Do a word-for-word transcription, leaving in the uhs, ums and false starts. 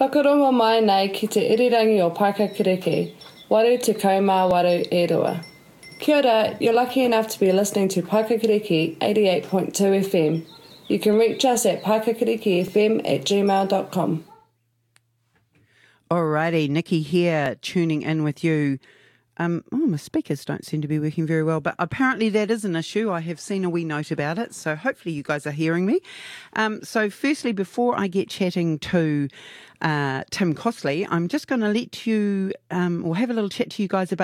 Whakarongo mai nei ki te irirangi o Paikakiriki, waru te kaumā waru e rua. Kia ora, you're lucky enough to be listening to Paikakiriki eighty-eight point two F M. You can reach us at paikakirikifm at gmail dot com. Alrighty, Nikki here, tuning in with you. Um, oh, my speakers don't seem to be working very well, but apparently that is an issue. I have seen a wee note about it, so hopefully you guys are hearing me. Um, so firstly, before I get chatting to uh, Tim Costley, I'm just going to let you, um, or have a little chat to you guys about